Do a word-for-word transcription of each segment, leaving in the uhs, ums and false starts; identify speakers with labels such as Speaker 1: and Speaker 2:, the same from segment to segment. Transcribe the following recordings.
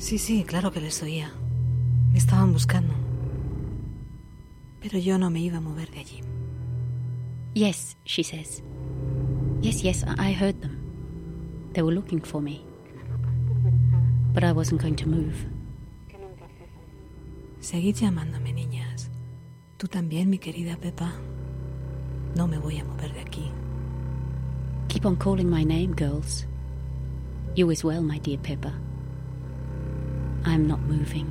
Speaker 1: Sí, sí, claro que les oía. Me estaban buscando. Pero yo no me iba a mover de allí.
Speaker 2: Yes, she says. Yes, yes, I heard them. They were looking for me. But I wasn't going to move.
Speaker 1: Seguid llamándome, niñas. Tú también, mi querida Pepa. No me voy a mover de aquí.
Speaker 2: Keep on calling my name, girls. You as well, my dear Peppa. I'm not moving.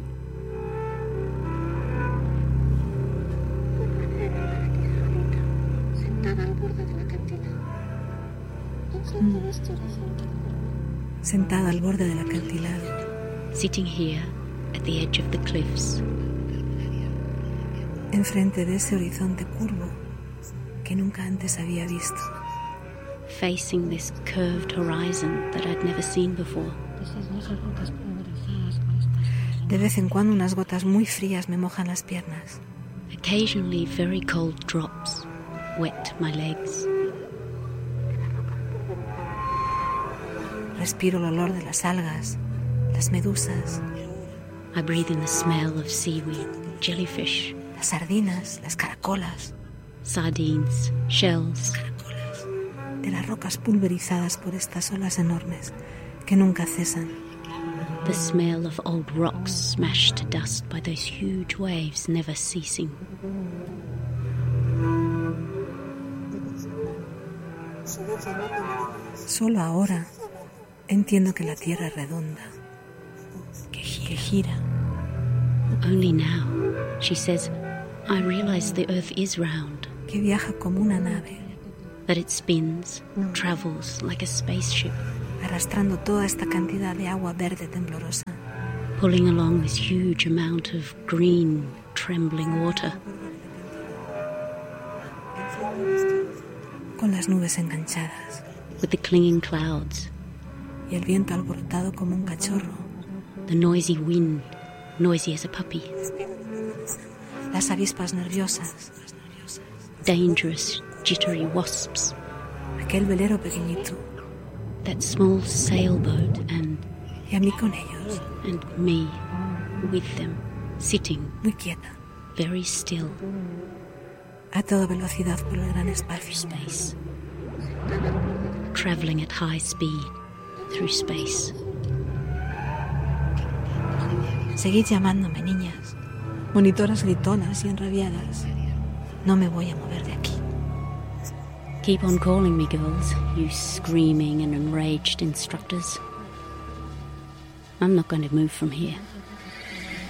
Speaker 1: Mm. Sentada al borde del acantilado.
Speaker 2: Sitting here at the edge of the cliffs.
Speaker 1: Enfrente de ese horizonte curvo que nunca antes había visto.
Speaker 2: Facing this curved horizon that I'd never seen before.
Speaker 1: De vez en cuando unas gotas muy frías me mojan las piernas.
Speaker 2: Occasionally very cold drops wet my legs.
Speaker 1: Respiro el olor de las algas, las medusas.
Speaker 2: I breathe in the smell of seaweed, jellyfish.
Speaker 1: Las sardinas, las caracolas.
Speaker 2: Sardines, shells.
Speaker 1: Caracolas. De las rocas pulverizadas por estas olas enormes que nunca cesan.
Speaker 2: The smell of old rocks smashed to dust by those huge waves never ceasing.
Speaker 1: Solo ahora entiendo que la tierra es redonda, que gira. Que gira.
Speaker 2: Only now, she says, I realize the earth is round.
Speaker 1: Que viaja como una nave.
Speaker 2: That it spins, travels like a spaceship.
Speaker 1: Arrastrando toda esta cantidad de agua verde temblorosa.
Speaker 2: Pulling along this huge amount of green, trembling water.
Speaker 1: Con las nubes enganchadas.
Speaker 2: With the clinging clouds.
Speaker 1: Y el viento alborotado como un cachorro.
Speaker 2: The noisy wind, noisy as a puppy.
Speaker 1: Las avispas nerviosas.
Speaker 2: Dangerous, jittery wasps.
Speaker 1: Aquel velero pequeñito.
Speaker 2: That small sailboat and...
Speaker 1: Y a mí con ellos.
Speaker 2: And me, with them, sitting.
Speaker 1: Muy quieta.
Speaker 2: Very still.
Speaker 1: A toda velocidad por el gran espacio.
Speaker 2: Space. Traveling at high speed through space.
Speaker 1: Seguid llamándome, niñas. Monitoras gritonas y enrabiadas. No me voy a mover de aquí.
Speaker 2: Keep on calling me, girls, you screaming and enraged instructors. I'm not going to move from here.